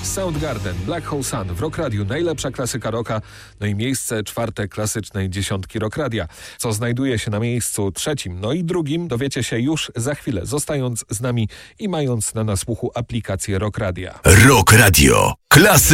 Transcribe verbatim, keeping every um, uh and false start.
Soundgarden, Black Hole Sun w Rock Radiu, najlepsza klasyka rocka, no i miejsce czwarte klasycznej dziesiątki Rock Radia. Co znajduje się na miejscu trzecim, no i drugim, dowiecie się już za chwilę, zostając z nami i mając na nasłuchu aplikację Rock Radia. Rock Radio. Klasy